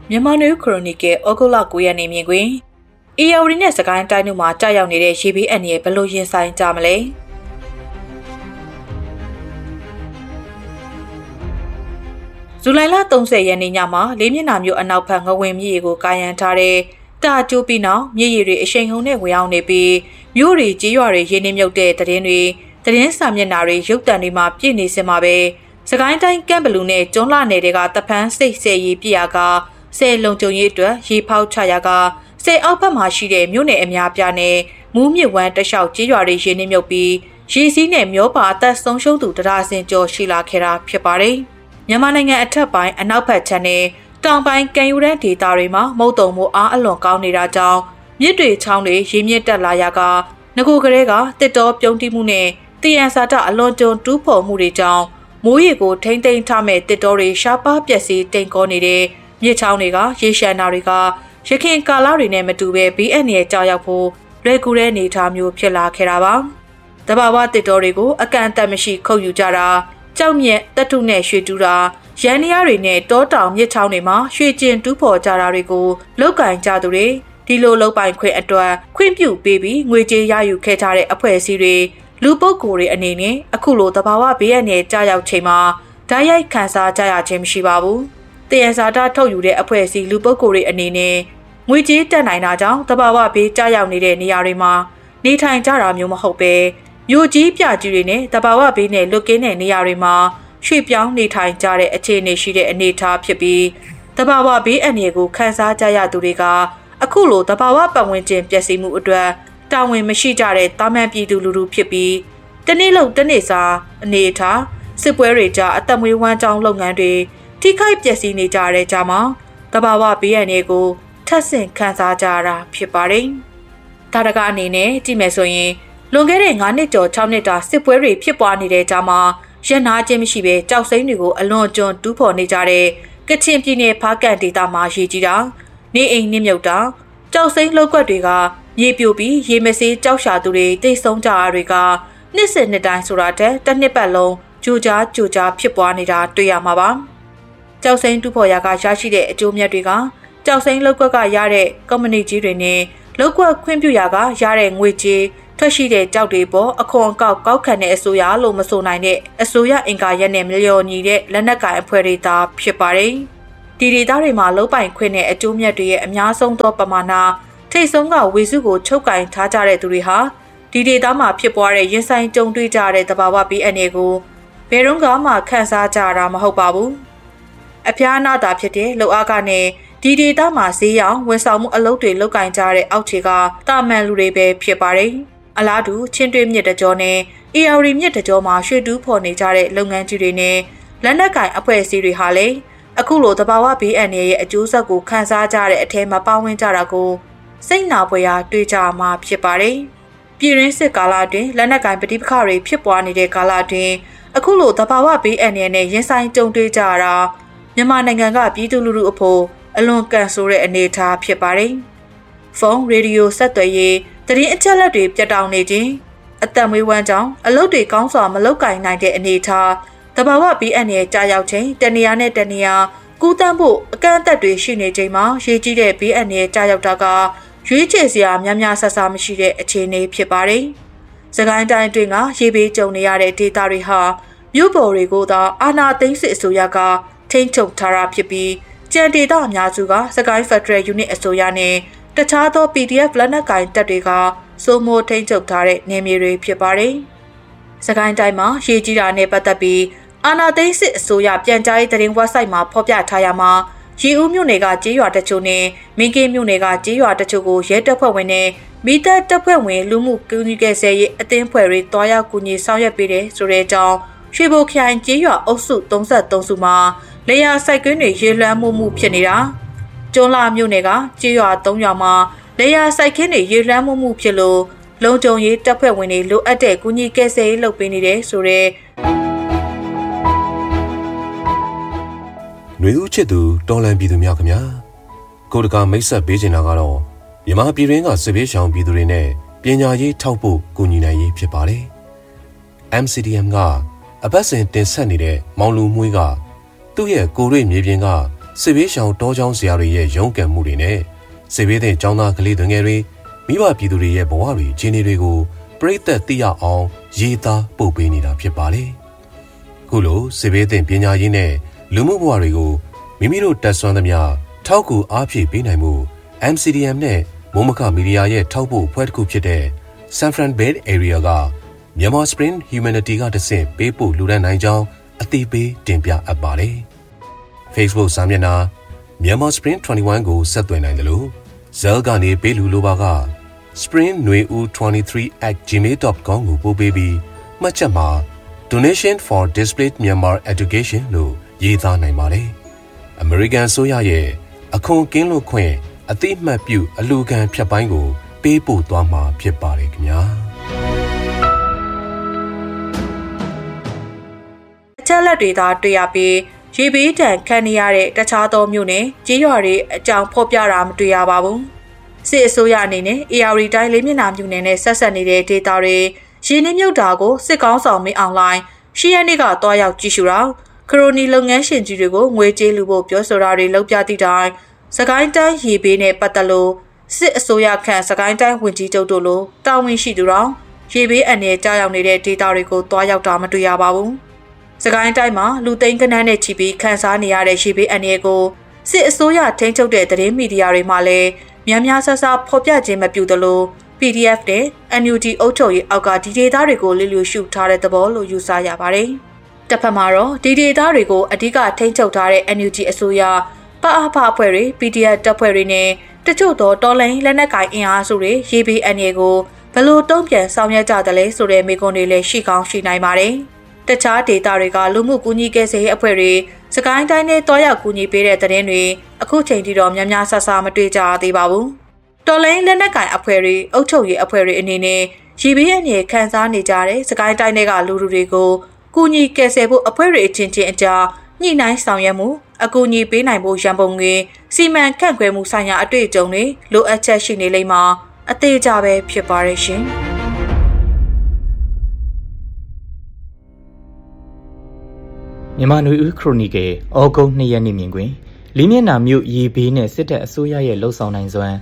မြန်မာနွေခရိုနီကယ်ဩဂုတ်လ9ရက်နေ့မြင်ကွင်းအေယာဝတီနဲ့စကိုင်းတိုင်းတို့မှာကြာရောက်နေတဲ့ရေဘေးအန္တရာယ်ဘယ်လိုရင်ဆိုင်ကြမလဲဇူလိုင်လ30ရက်နေ့ညမှာလေးမျက်နှာမြို့အနောက်ဘက်ငဝင်မြစ်ရေကိုကာယံထားတဲ့တာကျိုးပြီးနောက်မြစ်ရေတွေအရှိန်ဟုန်နဲ့ဝင်ရောက်နေပြီးမြို့တွေကြေးရွာတွေရေနှမြုပ်တဲ့သတင်းစာမျက်နှာတွေရုပ်သံတွေမှာပြည့်နေစင်မှာပဲစကိုင်းတိုင်းကမ်ဘလူးနဲ့ကျွန်းလှနယ်တွေကတဖန်းစိတ်ဆဲရီပြရကဆဲလုံကြုံရေးအတွက်ရေဖောက်ချရကဆဲအောက်ဘက်မှာရှိတဲ့မြို့နယ်အများပြားနဲ့မူးမြစ်ဝမ်းတလျှောက်ကြေးရွာတွေရေနှမြုပ်ပြီးရေစီးနဲ့မျောပါအသက်ဆုံးရှုံးသူတရားစင်ကျော်ရှိလာခဲ့တာဖြစ်ပါတယ်မြန်မာနိုင်ငံအထက်ပိုင်းအနောက်ဘက်ခြမ်းနဲ့တောင်ပိုင်းကံယူရန်ဒေသတွေမှာမုတ်တုံမှုအားအလွန်ကောင်းနေတာကြောင့်မြစ်တွေချောင်းတွေရေမြင့်တက်လာရကငကိုကလေးကတစ်တော်ပြုံးတိမှုနဲ့တယံစာတအလွန်ကျွံတူးဖော်မှုတွေကြောင့်မိုးရေကိုထိမ့်သိမ်းထားမဲ့တစ်တော်တွေရှားပါးပျက်စီးတိမ်ကောနေတဲ့မြစ်ချောင်းတွေကရေရှမ်းနာတွေကရခင်ကာလတွေနဲ့မတူပဲဘေးအန္တရာယ်ကြောက်ရောက်ဖို့လွယ်ကူတဲ့အနေအထားမျိုးဖြစ်လာခဲ့တာပါတဘာဝတစ်တော်တွေကိုအကန့်အသတ်မရှိခုတ်ယူကြတာကြောက်မြက်တတုနဲ့ရွှေတူးတာရန်နီယာတွေနဲ့တောတောင်မြစ်ချောင်းတွေမှာရွှေကျင်တူးဖော်ကြတာတွေကိုလောက်ကင်ကြသူတွေဒီလိုလောက်ပိုင်ခွင့်အတွက်ခွင့်ပြုပေးပြီးငွေကြေးရယူခဲ့ကြတဲ့အဖွဲ့အစည်းတွေလူပုဂ္ဂိုလ်တွေအနေနဲ့အခုလိုတဘာဝဘေးအန္တရာယ်ကြားရောက်ချိန်မှာဓာတ်ရိုက်ခံစားကြရခြင်းမရှိပါဘူး။တယံဇာတာထုတ်ယူတဲ့အဖွဲ့အစည်းလူပုဂ္ဂိုလ်တွေအနေနဲ့ငွေကြေးတက်နိုင်တာကြောင့်တဘာဝဘေးကြားရောက်နေတဲ့နေရာတွေမှာနေထိုင်ကြတာမျိုးမဟုတ်ပဲမြို့ကြီးပြကြီးတွေနဲ့တဘာဝဘေးနဲ့လွတ်ကင်းတဲ့နေရာတွေမှာရွှေ့ပြောင်းနေထိုင်ကြတဲ့အခြေအနေရှိတဲ့အနေအထားဖြစ်ပြီးတဘာဝဘေးအန္တရာယ်ကိုခံစားကြရသူတွေကအခုလိုတဘာဝပတ်ဝန်းကျင်ပျက်စီးမှုအတွက်တာဝန်မရှိကြတဲ့တာမန်ပြည်သူလူထုဖြစ်ပြီးတနေ့လုံးတနေ့စာအနေအထားစစ်ပွဲတွေကြားအသက်မွေးဝမ်းကြောင်းလုပ်ငန်းတွေထိခိုက်ပျက်စီးနေကြတဲ့ကြားမှာတဘာဝဘေးအန္တရာယ်ကိုထပ်ဆင့်ခံစားကြရတာဖြစ်ပါတယ်။ဒါတကအနေနဲ့ကြည့်မယ်ဆိုရင်လွန်ခဲ့တဲ့9နှစ်ကျော်6နှစ်တာစစ်ပွဲတွေဖြစ်ပွားနေတဲ့ကြားမှာရန်နာခြင်းမရှိဘဲကြောက်စိမ့်တွေကိုအလွန်ကျွံတူးဖော်နေကြတဲ့ကချင်ပြည်နယ်ဖားကန့်ဒေသမှာရေကြီးတာနေအိမ်နှမြုပ်တာကြောက်စိမ့်လောက်ကွက်တွေကရေပြိုပြီးရေမစေးကြောက်ရှာသူတွေတိတ်ဆုံးကြတာတွေကနှစ်စဉ်နှစ်တိုင်းဆိုတာတဲ့တစ်နှစ်ပတ်လုံးကြိုကြားဖြစ်ပွားနေတာတွေ့ရမှာပါကြောက်စိမ့်တူးဖော်ရာကရရှိတဲ့အကျိုးမြတ်တွေကကြောက်စိမ့်လောက်ကွက်ကရတဲ့ကုမ္ပဏီကြီးတွေနဲ့လောက်ကွက်ခွင့်ပြုရာကရတဲ့ငွေကြေးထွက်ရှိတဲ့ကြောက်တွေပေါ်အခွန်ကောက်ခံတဲ့အစိုးရလို့မဆိုနိုင်တဲ့အစိုးရအင်ကာရက်နဲ့မလျော်ညီတဲ့လက်နက်ကိုင်အဖွဲ့တွေသာဖြစ်ပါတယ်ဒီဒေသတွေမှာလုံးပိုင်ခွင့်နဲ့အကျိုးမြတ်တွေရဲ့အများဆုံးသောပမာဏထိတ်ဆုံးကဝေစုကိုချုပ်ကင်ထားကြတဲ့သူတွေဟာဒီဒေသမှာဖြစ်ပွားတဲ့ရင်ဆိုင်ကြုံတွေ့ကြတဲ့တဘာဝဘေးအန္တရာယ်ကိုဘယ်တော့မှခံစားကြတာမဟုတ်ပါဘူးအဖျားနာတာဖြစ်တဲ့လောက်အားကနဲ့ဒီဒေသမှာဈေးရောင်ဝန်ဆောင်မှုအလုပ်တွေလုပ်ကင်ကြတဲ့အောက်ခြေကတာမန်လူတွေပဲဖြစ်ပါတယ်အလားတူချင်းတွင်းမြစ်တကြောနဲ့အေယာရီမြစ်တကြောမှာရွှေတူးဖော်နေကြတဲ့လုပ်ငန်းကြီးတွေနဲ့လက်နက်ကင်အဖွဲ့အစည်းတွေဟာလည်းအခုလိုတဘာဝဘေးအန္တရာယ်ရဲ့အကျိုးဆက်ကိုခံစားကြတဲ့အထက်မှာပါဝင်ကြတာကိုစိတ်နာဖွယ်ရာတွေ့ကြမှာဖြစ်ပါတယ်။ပြည်ရင်းစစ်ကာလအတွင်းလက်နက်ကင်ပဋိပက္ခတွေဖြစ်ပွားနေတဲ့ကာလအတွင်းအခုလိုတဘာဝဘေးအန္တရာယ်နဲ့ရင်ဆိုင်ကြုံတွေ့ကြရတာမြန်မာနိုင်ငံကပြည်သူလူထုအဖို့အလွန်ကန်ဆိုးတဲ့အနေအထားဖြစ်ပါတယ်။ဖုန်းရေဒီယိုဆက်သွယ်ရေးသတင်းအချက်အလက်တွေပြတ်တောက်နေခြင်းအသက်မွေးဝမ်းကြောင်းအလုပ်တွေကောင်းစွာမလုပ်ကင်နိုင်တဲ့အနေအထားတဘာဝဘေးအန္တရာယ်ကြာရောက်ခြင်းတနေရာနဲ့တနေရာကူးတန်းဖို့အကန့်အသတ်တွေရှိနေချိန်မှာရေကြီးတဲ့ဘေးအန္တရာယ်ကြာရောက်တာကရွေးချယ်စရာများဆဆမရှိတဲ့အခြေအနေဖြစ်ပါတယ်။စကိုင်းတိုင်းအတွင်းကရေဘေးကြုံနေရတဲ့ဒေသတွေဟာမြို့ပေါ်တွေကိုသာအာဏာသိမ်းစစ်အစိုးရကထိန်းချုပ်ထားတာဖြစ်ပြီးကြံဒေသအများစုကစကိုင်းဖက်ဒရယ်ယူနစ်အစိုးရနဲ့တခြားသော PDF လက်နက်ကိုင်တပ်တွေကစိုးမိုးထိန်းချုပ်ထားတဲ့နေမြေတွေဖြစ်ပါတယ်။စကိုင်းတိုင်းမှာရေကြီးတာနဲ့ပတ်သက်ပြီးအာဏာသိမ်းစစ်အစိုးရပြန်ကြားရေးသတင်းဝက်ဆိုက်မှာဖော်ပြထားရမှာရေဦးမြို့နယ်ကကြေးရွာတချို့နဲ့မင်းကင်းမြို့နယ်ကကြေးရွာတချို့ကိုရဲတပ်ဖွဲ့ဝင်နဲ့မိသက်တပ်ဖွဲ့ဝင်လူမှုကူညီကယ်ဆယ်ရေးအသင်းဖွဲ့တွေတွားရောက်ကူညီဆောင်ရွက်ပေးတယ်ဆိုတဲ့အကြောင်းရွှေဘိုခရိုင်ကြေးရွာအုပ်စု33စုမှာလေယာစိုက်ကွင်းတွေရေလွှမ်းမှုဖြစ်နေတာကျွန်းလာမြို့နယ်ကကြေးရွာ3ရွာမှာလေယာစိုက်ခင်းတွေရေလွှမ်းမှုဖြစ်လို့လုံခြုံရေးတပ်ဖွဲ့ဝင်တွေလိုအပ်တဲ့ကူညီကယ်ဆယ်ရေးလုပ်ပေးနေတယ်ဆိုတဲ့ຫນွေဦးချစ်သူတော်လန်ပြည်သူများခင်ဗျာကိုတကာမိတ်ဆက်ပေးချင်တာကတော့မြန်မာပြည်ရင်းကစစ်ဘေးရှောင်ပြည်သူတွေနဲ့ပညာရေးထောက်ပို့ကူညီနိုင်ရေးဖြစ်ပါတယ် MCDM ကအပတ်စဉ်တင်ဆက်နေတဲ့မောင်လူမွေးကသူ့ရဲ့ကိုရိမြေပြင်ကစစ်ဘေးရှောင်တောကျောင်းဆရာတွေရဲ့ရုန်းကန်မှုတွေနဲ့စစ်ဘေးသင့်ကျောင်းသားကလေးငယ်တွေမိဘပြည်သူတွေရဲ့ဘဝတွေခြေနေတွေကိုပရိသတ်သိရအောင်ရေးသားပို့ပေးနေတာဖြစ်ပါတယ်။ခုလိုစစ်ဘေးသင့်ပညာရေးနဲ့လူမှုဘဝတွေကိုမိမိတို့တက်ဆွမ်းသမျှထောက်ကူအားဖြည့်ပေးနိုင်မှု MCDM နဲ့မုံမခမီဒီယာရဲ့ထောက်ပို့အဖွဲ့တစ်ခုဖြစ်တဲ့ San Fran Bay Area ကMyanmar Spring Humanity ကတဆင့်ပေးပို့လူဒန်းနိုင်ကြောင်းအသိပေးတင်ပြအပ်ပါတယ်။ Facebook စာမျက်နှာ Myanmar Spring 21ကိုဆက်သွယ်နိုင်တယ်လို့ဇဲလ်ကနေပေးလူလိုပါက springnueu23@gmail.com ကိုပို့ပေးပြီးမှတ်ချက်မှာ Donation for Displaced Myanmar Education လို့ရေးသားနိုင်ပါတယ်။ American ဆိုရရဲ့အခွန်ကင်းလွတ်ခွင့်အတိအမှတ်ပြုအလူခံဖြတ်ပိုင်းကိုပေးပို့သွားမှာဖြစ်ပါတယ်ခင်ဗျာအချက်လက်တွေသာတွေ့ရပြီးရေဘေးဒဏ်ခံနေရတဲ့တခြားသောမြို့နယ်ကြေးရွာတွေအကြောင်းဖော်ပြတာမတွေ့ရပါဘူးစစ်အစိုးရအနေနဲ့ AR တိုင်းလေးမျက်နှာမြို့နယ်နဲ့ဆက်ဆက်နေတဲ့ဒေတာတွေရင်းနှီးမြှုပ်တာကိုစစ်ကောင်းဆောင်မင်းအောင်လှိုင်ရှီယန်နေ့ကတွားရောက်ကြည့်ရှုတာခရိုနီလုပ်ငန်းရှင်ကြီးတွေကိုငွေကြေးလူဖို့ပြောဆိုတာတွေလုပ်ပြသည့်တိုင်စကိုင်းတိုင်းရေဘေးနဲ့ပတ်သက်လို့စစ်အစိုးရခန့်စကိုင်းတိုင်းဝန်ကြီးချုပ်တို့လိုတာဝန်ရှိသူတော်ရေဘေးအန္တရာယ်ကြောက်ရောက်နေတဲ့ဒေတာတွေကိုတွားရောက်တာမတွေ့ရပါဘူးစကိုင်းတိုင်းမှာလူသိန်းကနန်းနဲ့ချီပြီးခန်းစားနေရတဲ့ရေဘေးအန္တရာယ်ကိုစစ်အစိုးရထိန်းချုပ်တဲ့သတင်းမီဒီယာတွေမှာလည်းများများဆဆဖော်ပြခြင်းမပြုသလို PDF နဲ့ NUG အုပ်ချုပ်ရေးအောက်ကဒီဒေတာတွေကိုလျှို့ရှုထားတဲ့သဘောလို့ယူဆရပါတယ်။တစ်ဖက်မှာတော့ဒီဒေတာတွေကိုအဓိကထိန်းချုပ်ထားတဲ့ NUG အစိုးရပအဖအဖွဲ့တွေ PDF တပ်ဖွဲ့တွေနဲ့တချို့သောတော်လိုင်းလက်နက်ကိုင်အင်အားစုတွေရေဘေးအန္တရာယ်ကိုဘယ်လိုတုံ့ပြန်ဆောင်ရွက်ကြသလဲဆိုတဲ့မေးခွန်းတွေလည်းရှိကောင်းရှိနိုင်ပါတယ်။တခြားဒေတာတွေကလူမှုကူညီကယ်ဆယ်ရေးအဖွဲ့တွေစကိုင်းတိုင်းနဲ့တွားရောက်ကူညီပေးတဲ့သတင်းတွေအခုချိန်ထိတော့များများဆဆမတွေ့ကြသေးပါဘူး။တော်လိုင်းလက်နက်ကိုင်အဖွဲ့တွေအုပ်ချုပ်ရေးအဖွဲ့တွေအနေနဲ့ရေဘေးအန္တရာယ်ခံစားနေကြတဲ့စကိုင်းတိုင်းတွေကလူလူတွေကိုကူညီကယ်ဆယ်ဖို့အဖွဲ့တွေအချင်းချင်းအကြားညှိနှိုင်းဆောင်ရွက်မှုအကူအညီပေးနိုင်ဖို့ရန်ပုံငွေစီမံခန့်ခွဲမှုဆိုင်ရာအတွေ့အကြုံတွေလိုအပ်ချက်ရှိနေလိမ့်မှာအသေးအချာပဲဖြစ်ပါရဲ့ရှင်မြန်မာနွေဦးခရိုနီကယ်ဩဂုတ်2ရက်နေ့မြင်ကွင်းလေးမျက်နှာမြို့ရေဘေးနဲ့စစ်တပ်အစိုးရရဲ့လှုပ်ဆောင်နိုင်စွမ်း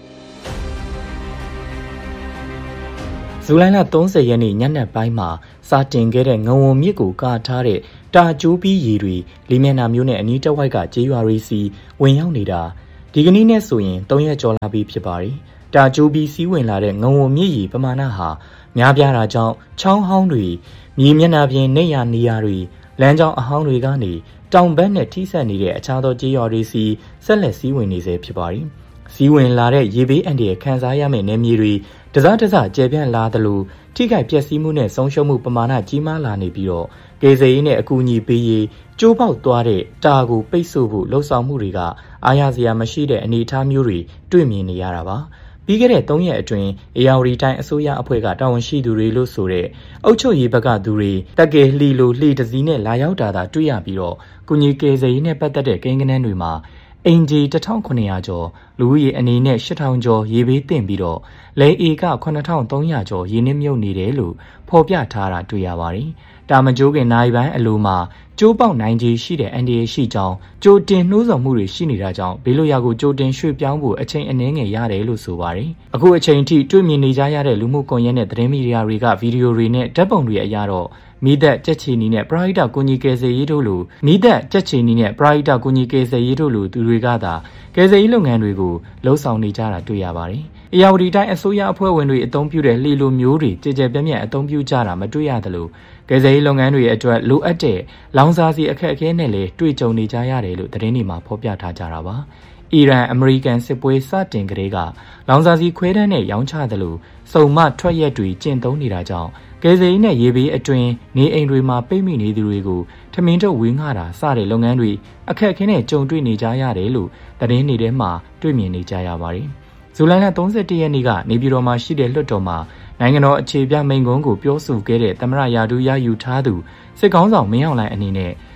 ဇူလိုင်လ30ရက်နေ့ညနေပိုင်းမှာစတင်ခဲ့တဲ့ငဝုံမြစ်ကိုကာထားတဲ့တာကျိုးပြီးရေတွေလေးမျက်နှာမြို့နဲ့အနီးတစ်ဝိုက်ကကျေးရွာတွေစီဝင်ရောက်နေတာဒီကနေ့နဲ့ဆိုရင်3ရက်ကျော်လာပြီဖြစ်ပါတယ်။တာကျိုးပြီးစီးဝင်လာတဲ့ငဝုံမြစ်ရေပမာဏဟာများပြားတာကြောင့်ချောင်းဟောင်းတွေမြေမျက်နှာပြင်နေရနေရာတွေလမ်းကြောင်းအဟောင်းတွေကနေတောင်ဘက်နဲ့ထိစပ်နေတဲ့အခြားသောကျေးရွာတွေစီဆက်လက်စီးဝင်နေစေဖြစ်ပါတယ်။စီးဝင်လာတဲ့ရေဘေးအန္တရာယ်ခံစားရမယ့်နယ်မြေတွေတစကျယ်ပြန့်လာသလိုထိခိုက်ပျက်စီးမှုနဲ့ဆုံးရှုံးမှုပမာဏကြီးမားလာနေပြီးတော့ကယ်ဆယ်ရေးနဲ့အကူအညီပေးရေးကျိုးပေါက်သွားတဲ့တာကိုပိတ်ဆို့ဖို့လှုံ့ဆော်မှုတွေကအားရစရာမရှိတဲ့အနေအထားမျိုးတွေတွေ့မြင်နေရတာပါပြီးခဲ့တဲ့3ရက်အတွင်းARတိုင်းအစိုးရအဖွဲ့ကတာဝန်ရှိသူတွေလို့ဆိုတဲ့အုပ်ချုပ်ရေးဘက်ကသူတွေတက်ကယ်လှီလိုလှီတစည်းနဲ့လာရောက်တာတွေ့ရပြီးတော့ကုညီကယ်ဆယ်ရေးနဲ့ပတ်သက်တဲ့ကိန်းဂဏန်းတွေမှာအင်ဂျီ1900ကျော်လူဦးရေအနေနဲ့8000ကျော်ရေဘေးသင့်ပြီးတော့လဲဧက9300ကျော်ရေနစ်မြုပ်နေတယ်လို့ဖော်ပြထားတာတွေ့ရပါတယ်။တာမကျိုးခင်နိုင်ပိုင်းအလိုမှာကျိုးပေါက်နိုင်ကြီးရှိတဲ့အန်ဒီရှိကြောင်းကြိုတင်နှိုးဆော်မှုတွေရှိနေတာကြောင့်ဘေးလွတ်ရာကိုကြိုတင်ရွှေ့ပြောင်းဖို့အချိန်အနည်းငယ်ရတယ်လို့ဆိုပါတယ်။အခုအချိန်ထိတွေ့မြင်နေကြရတဲ့လူမှုကွန်ရက်နဲ့သတင်းမီဒီယာတွေကဗီဒီယိုတွေနဲ့ဓာတ်ပုံတွေအရတော့မိသက်ကြက်ချီနီနဲ့ပရိုက်တာကိုညီကယ်ဆယ်ရေးတို့လိုမိသက်ကြက်ချီနီနဲ့ပရိုက်တာကိုညီကယ်ဆယ်ရေးတို့လိုသူတွေကသာကယ်ဆယ်ရေးလုပ်ငန်းတွေကိုလှုံ့ဆော်နေကြတာတွေ့ရပါတယ်။အေယာဝတီတိုင်းအစိုးရအဖွဲ့ဝင်တွေအသုံးပြုတဲ့လှေလိုမျိုးတွေကြည်ပြန့်ပြန့်အသုံးပြုကြတာမတွေ့ရသလိုကယ်ဆယ်ရေးလုပ်ငန်းတွေအတွက်လိုအပ်တဲ့လောင်စာဆီအခက်အခဲနဲ့လည်းတွေ့ကြုံနေကြရတယ်လို့သတင်းတွေမှာဖော်ပြထားကြတာပါ။အီရန်အမေရိကန်စစ်ပွဲစတင်ကတည်းကလောင်စာဆီခွဲတန်းနဲ့ရောင်းချသလိုစုံမထွက်ရက်တွေကျင့်သုံးနေတာကြောင့်ကယ်ဆယ်ရေးနဲ့ရေဘေးအတွင်းနေအိမ်တွေမှာပိတ်မိနေသူတွေကိုထမင်းထုတ်ဝင်းငှတာစတဲ့လုပ်ငန်းတွေအခက်အခဲနဲ့ကြုံတွေ့နေကြရတယ်လို့သတင်းတွေထဲမှာတွေ့မြင်နေကြရပါတယ်။ဇူလိုင်လ31ရက်နေ့ကနေပြည်တော်မှာရှိတဲ့လွှတ်တော်မှာနိုင်ငံတော်အခြေပြမိန့်ခွန်းကိုပြောဆိုခဲ့တဲ့သမ္မတရာထူးရယူထားသူစစ်ကောင်းဆောင်မင်းအောင်လှိုင်အနေနဲ့က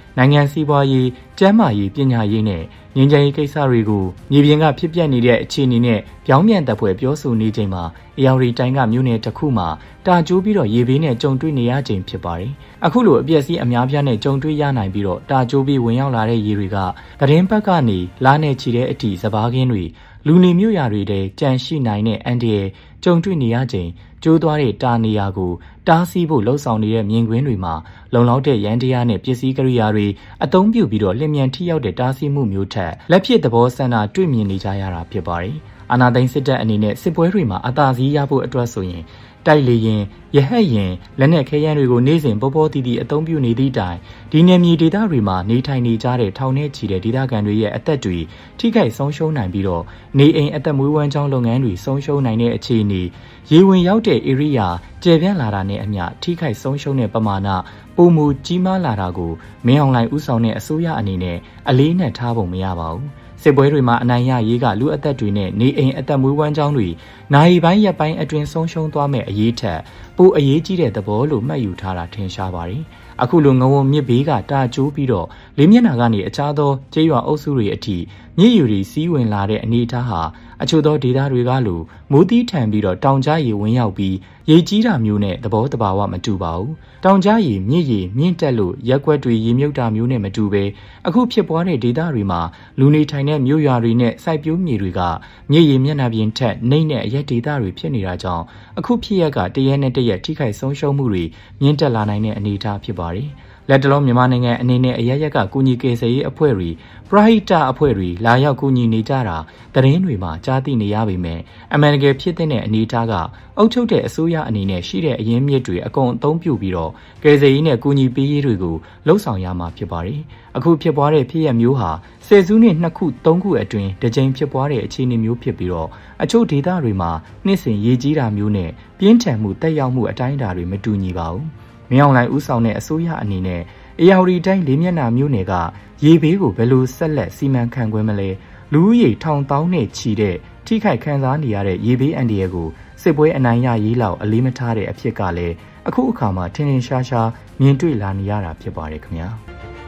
နိုင်ငံစီးပွားရေးကျန်းမာရေးပညာရေးနဲ့ငြိမ်းချမ်းရေးကိစ္စတွေကိုမြေပြင်ကဖြစ်ပျက်နေတဲ့အခြေအနေနဲ့ပြောင်းပြန်တပ်ဖွဲ့ပြောဆိုနေချိန်မှာအေရဝတီတိုင်းကမြို့နယ်တစ်ခုမှာတာကျိုးပြီးတော့ရေဘေးနဲ့ကြုံတွေ့နေရချိန်ဖြစ်ပါတယ်။အခုလိုအပျက်စီးအများပြားနဲ့ကြုံတွေ့ရနိုင်ပြီးတော့တာကျိုးပြီးဝင်ရောက်လာတဲ့ရေတွေကသတင်းဘက်ကနေလာနဲ့ချီတဲ့အထိစဘာခင်းတွေလူနေမြို့ရာတွေတဲကြန့်ရှိနိုင်တဲ့အန်ဒီရဲ့ကြုံတွေ့နေရချိန်ကျိုးသွားတဲ့တာနေရာကိုတားဆီးဖို့လှုံ့ဆော်နေတဲ့မြင်ကွင်းတွေမှာလုံလောက်တဲ့ရန်တရားနဲ့ပစ္စည်းကိရိယာတွေအသုံးပြုပြီးတော့လျင်မြန်ထိရောက်တဲ့တားဆီးမှုမျိုးထက်လက်ဖြစ်သဘောဆန္ဒတွေ့မြင်နေကြရတာဖြစ်ပါတယ်။အာဏာသိမ်းစစ်တပ်အနေနဲ့စစ်ပွဲတွေမှာအသာစီးရဖို့အတွက်ဆိုရင်တိုက်လေရင်ရဟတ်ရင်လက်နက်ခဲယမ်းတွေကိုနေ့စဉ်ပေါ်ပေါ်တီတီအသုံးပြုနေသည့်တိုင်ဒီနယ်မြေဒေသတွေမှာနေထိုင်နေကြတဲ့ထောင်ထဲချီတဲ့ဒေသခံတွေရဲ့အသက်တွေထိခိုက်ဆုံးရှုံးနိုင်ပြီးတော့နေအိမ်အသက်မွေးဝမ်းကြောင်းလုပ်ငန်းတွေဆုံးရှုံးနိုင်တဲ့အခြေအနေရေဝင်ရောက်တဲ့ဧရိယာကျယ်ပြန့်လာတာနဲ့အမျှထိခိုက်ဆုံးရှုံးတဲ့ပမာဏပုံမူကြီးမားလာတာကိုမင်းအောင်လှိုင်ဦးဆောင်တဲ့အစိုးရအနေနဲ့အလေးနက်ထားပုံမရပါဘူးစစ်ပွဲတွေမှာအနိုင်ရရေးကလူအသက်တွေနဲ့နေအိမ်အသက်မွေးဝမ်းကြောင်းတွေနိုင်ပိုင်းရက်ပိုင်းအတွင်းဆုံးရှုံးသွားမဲ့အရေးထက်ပိုအရေးကြီးတဲ့သဘောလို့မှတ်ယူထားတာထင်ရှားပါတယ်။အခုလိုငဝုံမြစ်ဘေးကတာကျိုးပြီးတော့လေးမျက်နှာကနေအခြားသောကျေးရွာအုပ်စုတွေအထိမြစ်ယူတွေစီးဝင်လာတဲ့အနေအထားဟာအချို့သောဒေသတွေကလိုမိုးသီးထန်ပြီးတော့တောင်ကြားရေဝင်ရောက်ပြီးရေကြီးတာမျိုးနဲ့သဘောတဘာဝမတူပါဘူး။တောင်ကြားရေမြစ်ရေမြင့်တက်လို့ရက်ွက်တွေရေမြုပ်တာမျိုးနဲ့မတူပဲအခုဖြစ်ပွားတဲ့ဒေသတွေမှာလူနေထိုင်တဲ့မြို့ရွာတွေနဲ့စိုက်ပျိုးမြေတွေကမြစ်ရေမျက်နှာပြင်ထက်နှိမ့်တဲ့အရက်ဒေသတွေဖြစ်နေတာကြောင့်အခုဖြစ်ရက်ကတရက်နဲ့တရက်ထိခိုက်ဆုံးရှုံးမှုတွေမြင့်တက်လာနိုင်တဲ့အနေအထားဖြစ်ပါတယ်။လက်တလုံးမြန်မာနိုင်ငံအနေနဲ့အရရက်ကကူညီကေဆယ်ရေးအဖွဲ့တွေပရဟိတအဖွဲ့တွေလာရောက်ကူညီနေကြတာသတင်းတွေမှာကြားသိနေရပေမဲ့အမေရိကန်ဖြစ်တဲ့အနေအထားကအုပ်ချုပ်တဲ့အစိုးရအနေနဲ့ရှိတဲ့အရင်းမြစ်တွေအကုန်အသုံးပြုပြီးတော့ကေဆယ်ရေးနဲ့ကူညီပေးရေးတွေကိုလှုံ့ဆော်ရမှာဖြစ်ပါတယ်။အခုဖြစ်ပွားတဲ့ဖြစ်ရပ်မျိုးဟာဆယ်စုနှစ်2ခု3ခုအတွင်းတစ်ကြိမ်ဖြစ်ပွားတဲ့အခြေအနေမျိုးဖြစ်ပြီးတော့အချို့ဒေသတွေမှာနှစ်စဉ်ရေကြီးတာမျိုးနဲ့ပြင်းထန်မှုတက်ရောက်မှုအတိုင်းအတာတွေမတူညီပါဘူး။မင်းအောင်လှိုင်ဦးဆောင်တဲ့အစိုးရအနေနဲ့အေရဝတီတိုင်းလေးမျက်နှာမြို့နယ်ကရေဘေးကိုဘယ်လိုဆက်လက်စီမံခန့်ခွဲမလဲလူဦးရေထောင်တောင်းနဲ့ချီတဲ့ထိခိုက်ခံစားနေရတဲ့ရေဘေးအန္တရာယ်ကိုစစ်ပွဲအနိုင်ရရေးလောက်အလေးမထားတဲ့အဖြစ်ကလည်းအခုအခါမှာထင်ထင်ရှားရှားမြင်တွေ့လာနေရတာဖြစ်ပါတယ်ခင်ဗျာ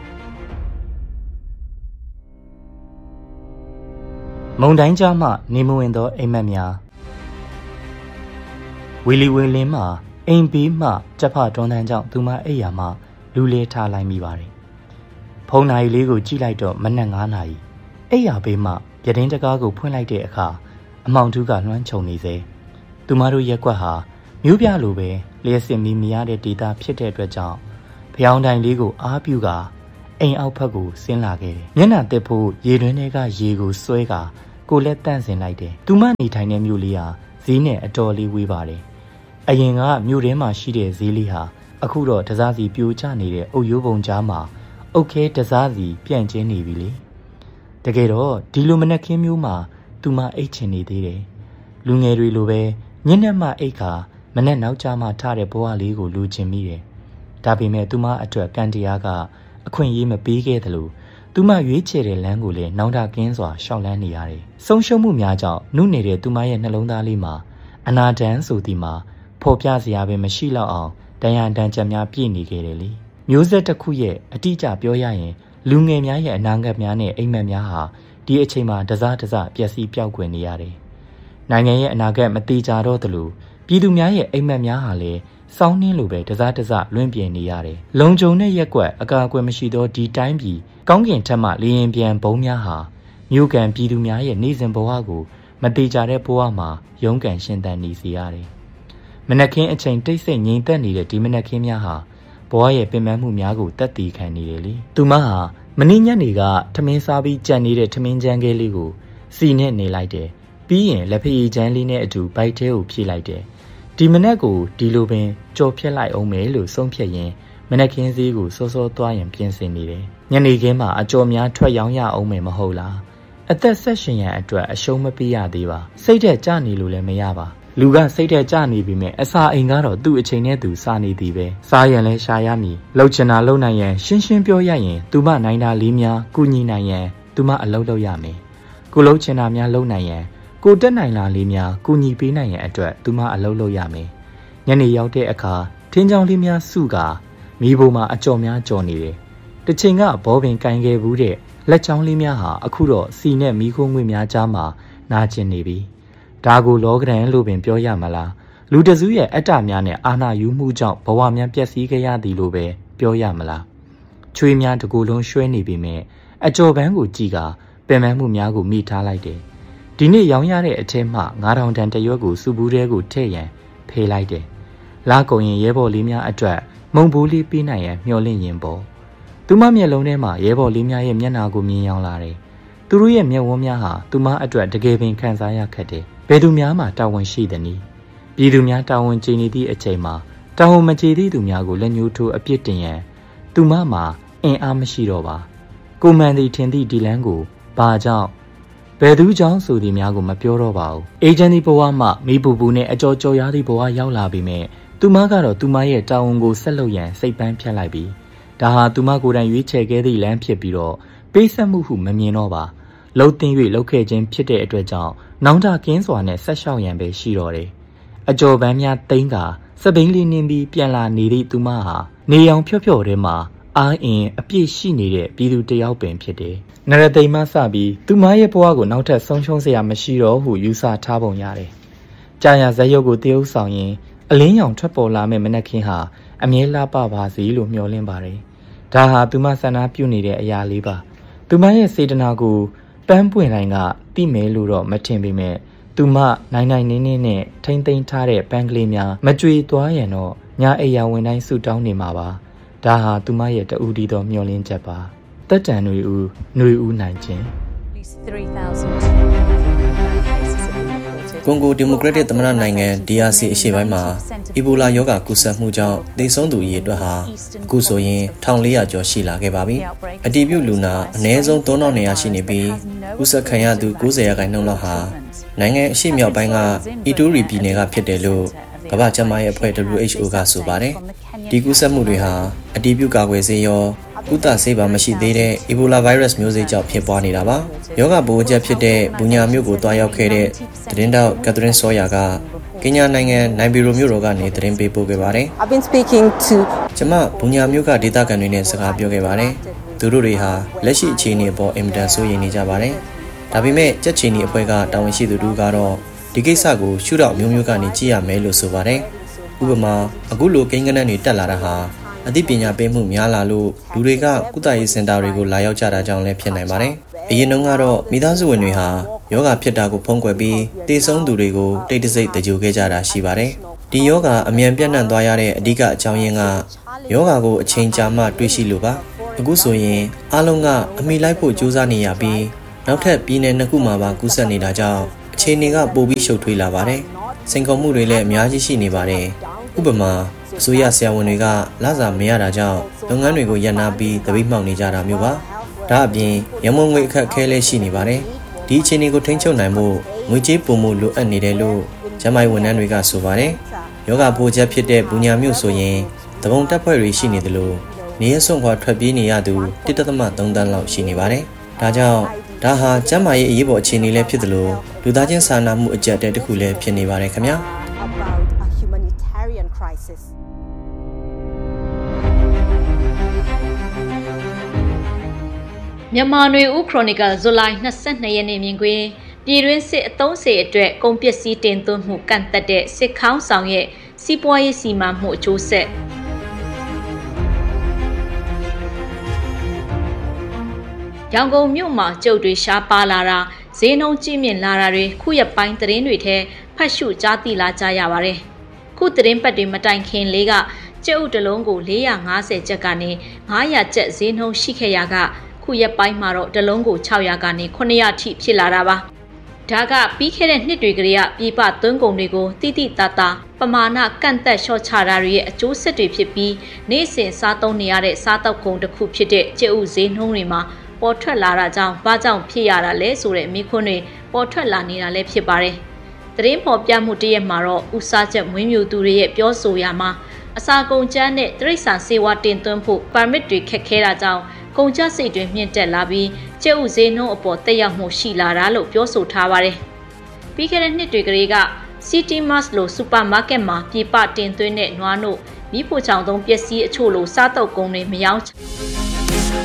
မုန်တိုင်းကြားမှနေမဝင်သောအိမ်မက်များဝီလီဝီလင်းမှာအိမ်ဘေးမှကြက်ဖတွန်းတန်းကြောင့်သူမအိပ်ယာမှလူလေးထားလိုက်မိပါတယ်ဖုန်းနိုင်လေးကိုကြည့်လိုက်တော့မနက်9နာရီအိပ်ယာဘေးမှပြတင်းတကားကိုဖွင့်လိုက်တဲ့အခါအမောင်တူးကလွှမ်းခြုံနေစေသူမတို့ရက်ကွက်ဟာမြို့ပြလိုပဲလျှက်စင်မီမရတဲ့ဒေတာဖြစ်တဲ့အတွက်ကြောင့်ဖျောင်းတိုင်လေးကိုအားပြုကအိမ်အောက်ဘက်ကိုဆင်းလာခဲ့တယ်မျက်နှာတက်ဖို့ရေတွင်းထဲကရေကိုဆွဲကကိုလက်တန့်စင်လိုက်တယ်သူမနေထိုင်တဲ့မြို့လေးဟာဈေးနဲ့အတော်လေးဝေးပါတယ်အရင်ကမြို့ထဲမှာရှိတဲ့ဈေးလေးဟာအခုတော့တစားစီပြိုကျနေတဲ့အုတ်ရိုးပုံကြားမှာအုတ်ခဲတစားစီပြန့်ကျင်းနေပြီလေတကယ်တော့ဒီလိုမနက်ခင်းမျိုးမှာသူမအိတ်ချင်နေသေးတယ်လူငယ်တွေလိုပဲညနေမှအိတ်ခါမနက်နောက်ကျမှထတဲ့ဘဝလေးကိုလူချင်မိတယ်ဒါပေမဲ့သူမအတွက်ကံတရားကအခွင့်အရေးမပေးခဲ့သလိုသူမရွေးချယ်တဲ့လမ်းကိုလည်းနောင်တကင်းစွာရှောက်လန်းနေရတယ်ဆုံးရှုံးမှုများကြောင့်နုနေတဲ့သူမရဲ့နှလုံးသားလေးမှာအနာတန်ဆိုသည်မှာဖော်ပြစရာပဲမရှိတော့အောင်တန်ရန်တန်ချက်များပြည့်နေခဲ့တယ်လေမျိုးဆက်တစ်ခုရဲ့အတိအကျပြောရရင်လူငယ်များရဲ့အနာဂတ်များနဲ့အိမ်မက်များဟာဒီအချိန်မှာတစတစပျက်စီးပျောက်ကွယ်နေရတယ်နိုင်ငံရဲ့အနာဂတ်မတိကျတော့သလိုပြည်သူများရဲ့အိမ်မက်များဟာလည်းစောင်းနှင်းလိုပဲတစတစလွင့်ပြင်းနေရတယ်လုံခြုံတဲ့ရက်ကွက်အကာအကွယ်မရှိသောဒီတိုင်းပြည်ကောင်းကင်ထက်မှလေရင်ပြန်ဘုံများဟာမြို့ကန်ပြည်သူများရဲ့နေစဉ်ဘဝကိုမတိကျတဲ့ဘဝမှာရုန်းကန်ရှင်သန်နေစေရတယ်မနက်ခင်းအချိန်တိတ်ဆိတ်ငြိမ်သက်နေတဲ့ဒီမနက်ခင်းများဟာဘဝရဲ့ပင်ပန်းမှုများကိုတက်တည်ခံနေတယ်လေသူမဟာမနေ့ညနေကထမင်းစားပြီးကြံနေတဲ့ထမင်းချမ်းကဲလေးကိုစီနဲ့နေလိုက်တယ်ပြီးရင်လက်ဖက်ရည်ချမ်းလေးနဲ့အတူဘိုက်ထဲကိုဖြည့်လိုက်တယ်ဒီမနက်ကိုဒီလိုပင်ကြော်ဖြတ်လိုက်အောင်မယ်လို့ဆုံးဖြတ်ရင်မနက်ခင်းစည်းကိုစောစောသွားရင်ပြင်ဆင်နေတယ်ညနေခင်းမှာအကြော်များထွက်ရောင်းရအောင်မယ်မဟုတ်လားအသက်ဆက်ရှင်ရန်အတွက်အရှုံးမပေးရသေးပါစိတ်ထက်ကြနေလို့လည်းမရပါလူကစိတ်ထက်ကြနေပြီမဲ့အစာအိမ်ကတော့သူ့အချိန်နဲ့သူစားနေသည်ပဲစားရင်လဲရှာရမည်လှုပ်ချင်တာလှုပ်နိုင်ရင်ရှင်းရှင်းပြောရရင်သူမနိုင်တာလေးများကုညီနိုင်ရင်သူမအလုပ်လုပ်ရမယ်ကိုလှုပ်ချင်တာများလှုပ်နိုင်ရင်ကိုတက်နိုင်တာလေးများကုညီပေးနိုင်ရင်အတွက်သူမအလုပ်လုပ်ရမယ်ညနေရောက်တဲ့အခါထင်းချောင်းလေးများစုကမိဘမှာအကြော်များကြော်နေတယ်တချိန်ကဘောပင်ကင်ခဲ့ဘူးတဲ့လက်ချောင်းလေးများဟာအခုတော့စီနဲ့မီးခိုးငွေများကြားမှာနာကျင်နေပြီဒါကိုလောကရန်လို့ပင်ပြောရမလားလူတစုရဲ့အတ္တများနဲ့အာဏာယူမှုကြောင့်ဘဝများပျက်စီးခဲ့ရသည်လို့ပဲပြောရမလားချွေးများတကူလုံးရွှဲနေပြီမဲ့အကျော်ပန်းကိုကြည့်ကပင်ပန်းမှုများကိုမိထားလိုက်တယ်ဒီနေ့ရောင်းရတဲ့အထက်မှ9000တန်တရွက်ကိုစုဘူးတဲကိုထည့်ရန်ဖေးလိုက်တယ်လာကုန်ရင်ရဲဘော်လေးများအတွက်မုံဘိုးလေးပေးနိုင်ရန်မျှော်လင့်ရင်ပေါ့သူမမျက်လုံးထဲမှာရဲဘော်လေးများရဲ့မျက်နှာကိုမြင်ရောက်လာတယ်သူတို့ရဲ့မျက်ဝန်းများဟာသူမအတွက်တကယ်ပင်ခံစားရခက်တယ်ဘယ်သူများမှတာဝန်ရှိသည်နည်းပြည်သူများတာဝန်ကျေနေသည့်အချိန်မှာတာဝန်မကျေသည့်သူများကိုလက်ညှိုးထိုးအပြစ်တင်ရန်သူမမှာအင်အားမရှိတော့ပါကိုမန်သည်ထင်သည့်ဒီလန်းကိုဘာကြောင့်ဘယ်သူကြောင့်ဆိုသည်များကိုမပြောတော့ပါဘူးအေဂျင့်ဒီဘဝမှမိပူပူနဲ့အကြော်ကြော်ရသည့်ဘဝရောက်လာပြီမဲ့သူမကတော့သူမရဲ့တာဝန်ကိုဆက်လုပ်ရန်စိတ်ပန်းဖြတ်လိုက်ပြီဒါဟာသူမကိုယ်တိုင်ရွေးချယ်ခဲ့သည့်လမ်းဖြစ်ပြီးတော့ပေးဆက်မှုဟုမမြင်တော့ပါလှုပ်သိမ်း၍လှုပ်ခဲ့ခြင်းဖြစ်တဲ့အတွက်ကြောင့်နောင်တကင်းစွာနဲ့ဆက်လျှောက်ရန်ပဲရှိတော့တယ်အကျော်ပန်းများသိမ်းကစပိန်လေးနင်းပြီးပြန်လာနေသည့်သူမဟာနေအောင်ဖြော့ဖြော့ထဲမှာအားအင်အပြည့်ရှိနေတဲ့ပြည်သူတယောက်ပင်ဖြစ်တယ်နရသိမ်းမှစပြီးသူမရဲ့ဘဝကိုနောက်ထပ်ဆုံးရှုံးစရာမရှိတော့ဟုယူဆထားပုံရတယ်ကြာရဇက်ရုပ်ကိုတရုပ်ဆောင်ရင်အလင်းရောင်ထွက်ပေါ်လာမဲ့မနက်ခင်းဟာအမြဲလှပပါစေလို့မျှော်လင့်ပါတယ်ဒါဟာသူမဆန္ဒပြုနေတဲ့အရာလေးပါသူမရဲ့စေတနာကိုပန်းပွင့်တိုင်းကတိမဲလို့တော့မထင်ပေမဲ့သူမနိုင်နိုင်နေနေနဲ့ထိမ့်သိမ်းထားတဲ့ပန်းကလေးများမကြွေသွားရင်တော့ညအိယာဝင်တိုင်းဆူတောင်းနေမှာပါဒါဟာသူမရဲ့တူဒီတော်မျှော်လင့်ချက်ပါတက်တန်ຫນွေဦးနိုင်ခြင်းကွန်ဂိုဒီမိုကရက်တစ်သမ္မတနိုင်ငံ DRC အရှေ့ပိုင်းမှာအီဘိုလာရောဂါကူးစက်မှုကြောင့်သေဆုံးသူအရေအတွက်ဟာအခုဆိုရင်1400ကျော်ရှိလာခဲ့ပါပြီ။အတည်ပြုလူနာအနည်းဆုံး3200ရှိနေပြီးကူးစက်ခံရသူ90%လောက်ဟာနိုင်ငံအရှေ့မြောက်ပိုင်းကအီတူရီပြည်နယ်ကဖြစ်တယ်လို့ကမ္ဘာ့ကျန်းမာရေးအဖွဲ့ WHO ကဆိုပါတယ်။ဒီကူးစက်မှုတွေဟာအတည်ပြုကာကွယ်ဆေးရောကုသဆေးပါမရှိသေးတဲ့အီဘိုလာဗိုင်းရပ်စ်မျိုးစိတ်ကြောင့်ဖြစ်ပွားနေတာပါ။ယောဂဗိုလ်ချက်ဖြစ်တဲ့ဘူညာမြို့ကိုတွားရောက်ခဲ့တဲ့သတင်းတောက်ကက်သရင်းဆောယာကကင်ညာနိုင်ငံနိုင်ဘီရိုမြို့တော်ကနေသတင်းပေးပို့ခဲ့ပါတယ်။ I've been speaking to ကျွန်မဘူညာမြို့ကဒေသခံတွေနဲ့စကားပြောခဲ့ပါတယ်။သူတို့တွေဟာလက်ရှိအခြေအနေပေါ်အင်မတန်စိုးရိမ်နေကြပါတယ်။ဒါပေမဲ့ကြက်ချီနီအဖွဲ့ကတာဝန်ရှိသူတို့ကတော့ဒီကိစ္စကိုရှုထောင့်မျိုးမျိုးကနေကြည့်ရမယ်လို့ဆိုပါတယ်။ဥပမာအခုလိုကိန်းဂဏန်းတွေတက်လာတာဟာအသိပညာပေးမှုများလာလို့လူတွေကကုသရေးစင်တာတွေကိုလာရောက်ကြတာကြောင့်လည်းဖြစ်နိုင်ပါတယ်။အရင်တုန်းကတော့မိသားစုဝင်တွေဟာယောဂဖြစ်တာကိုဖုံးကွယ်ပြီးတေဆုံးသူတွေကိုတိတ်တဆိတ်တကြိုခဲ့ကြတာရှိပါတယ်။ဒီယောဂအမြန်ပြန့်နှံ့သွားရတဲ့အဓိကအကြောင်းရင်းကယောဂကိုအချိန်ကြာမှတွေ့ရှိလို့ပါ။အခုဆိုရင်အားလုံးကအမိလိုက်ဖို့ကြိုးစားနေရပြီးနောက်ထပ်ပြည်နယ်နှစ်ခုမှာပါကူးစက်နေတာကြောင့်အခြေအနေကပိုပြီးရှုပ်ထွေးလာပါတယ်။စိန်ခေါ်မှုတွေလည်းအများကြီးရှိနေပါတယ်။ဥပမာအစိုးရဆရာဝန်တွေကလစာမရတာကြောင့်လုပ်ငန်းတွေကိုရပ်နားပြီးတပိတ်မှောက်နေကြတာမျိုးပါ။ဒါအပြင်ရမုံငွေအခက်အခဲလည်းရှိနေပါတယ်။ဒီအခြေအနေကိုထိန်းချုပ်နိုင်ဖို့ငွေကြေးပုံမှုလိုအပ်နေတယ်လို့ကျန်းမာရေးဝန်ထမ်းတွေကဆိုပါတယ်။ယောဂဗိုလ်ချက်ဖြစ်တဲ့ဘူညာမျိုးဆိုရင်တပုံတက်ဖွဲ့တွေရှိနေတယ်လို့နေရစွန့်ခွာထွက်ပြေးနေရသူ1.3 သန်းလောက်ရှိနေပါတယ်။ဒါကြောင့်ဒါဟာကျန်းမာရေးအရေးပေါ်အခြေအနေလည်းဖြစ်တယ်လို့လူသားချင်းစာနာမှုအကျပ်အတည်းတစ်ခုလည်းဖြစ်နေပါတယ်ခင်ဗျာ။ about a humanitarian crisis. မြန်မာနွေဦးခရိုနီကယ်ဇူလိုင်22ရက်နေ့မြင်ကွင်းပြည်တွင်းစစ်အုံစေအတွက်ကုန်ပစ္စည်းတင်သွင်းမှုကန့်သက်တဲ့စစ်ခေါင်းဆောင်ရဲ့စီးပွားရေးစီမံမှုအကျိုးဆက်ရောင်ကုန်မြို့မှာကျုပ်တွေရှားပါလာတာဈေးနှုန်းကြီးမြင့်လာတာတွေခုရပိုင်းသတင်းတွေထဲဖတ်ရှုကြားသိလာကြရပါတယ်ခုသတင်းပတ်တွေမတိုင်ခင်လေးကကျုပ်တလုံးကို450ကျပ်ကနေ900ကျပ်ဈေးနှုန်းရှိခဲ့ရကခုရက်ပိုင်းမှာတော့တလုံးကို600ကနေ900ထိဖြစ်လာတာပါဒါကပြီးခဲ့တဲ့နှစ်တွေကလေးကပြည်ပသွင်းကုန်တွေကိုတိတိတတ်တာပမာဏကန့်သက်လျှော့ချတာတွေရဲ့အကျိုးဆက်တွေဖြစ်ပြီးနေ့စဉ်စားသုံးနေရတဲ့စားတောက်ကုန်တစ်ခုဖြစ်တဲ့ကျဥဈေးနှုန်းတွေမှာပေါ်ထွက်လာတာကြောင့်ဘာကြောင့်ဖြစ်ရတာလဲဆိုတဲ့မိခွန်းတွေပေါ်ထွက်လာနေတာလည်းဖြစ်ပါတယ်သတင်းပေါ်ပြမှုတရက်မှာတော့ဥစားချက်မွေးမြူသူတွေရဲ့ပြောဆိုရမှာအစာကုန်ကျန်းနဲ့တိရစ္ဆာန်စေဝါတင်သွင်းဖို့ပါမစ်တွေခက်ခဲတာကြောင့်ကုန်ကျစရိတ်တွေမြင့်တက်လာပြီးကျဥဈေးနှုန်းအပေါ်တက်ရောက်မှုရှိလာတာလို့ပြောဆိုထားပါတယ်။ပြီးခဲ့တဲ့နှစ်တွေကလေးက City Mart လို့စူပါမားကတ်မှာပြည်ပတင်သွင်းတဲ့နွားနို့မိဖို့ချောင်သုံးပစ္စည်းအချို့လိုစားတုပ်ကုန်တွေမရောင်း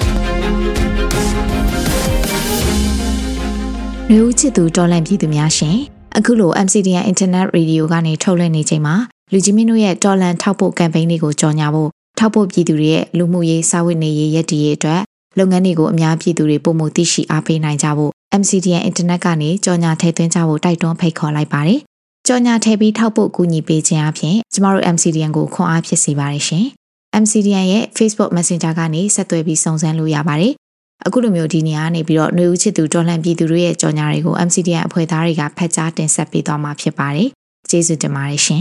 နှွေဦးချစ်သူတော်လန့်ပြည်သူများရှင်အခုလို MCDN Internet Radio ကနေထုတ်လွှင့်နေချိန်မှာလူကြီးမင်းတို့ရဲ့တော်လန့်ထောက်ပို့ကမ်ပိန်းတွေကိုကြော်ညာဖို့ထောက်ပို့ပြည်သူတွေရဲ့လူမှုရေးစာဝတ်နေရေးရည်တည်ရေးအတွက်လုပ်ငန်းတွေကိုအများပြည်သူတွေပုံမှုသိရှိအားပေးနိုင်ကြဖို့ MCDN Internet ကနေကြော်ညာထည့်သွင်းကြဖို့တိုက်တွန်းဖိတ်ခေါ်လိုက်ပါတယ်ကြော်ညာထည့်ပြီးထောက်ပို့ကူညီပေးခြင်းအပြင်ကျမတို့ MCDN ကိုခွန်အားဖြစ်စေပါတယ်ရှင် MCDN ရဲ့ Facebook Messenger ကနေဆက်သွယ်ပြီးစုံစမ်းလို့ရပါတယ်အခုလိုမျိုးဒီနေရာကနေပြီးတော့နှွေဦးချစ်သူတော်လှန်ပြည်သူတွေရဲ့ကြော်ညာတွေကို MCDN အဖွဲ့သားတွေကဖတ်ကြားတင်ဆက်ပေးသွားမှာဖြစ်ပါတယ်ကျေးဇူးတင်ပါတယ်ရှင်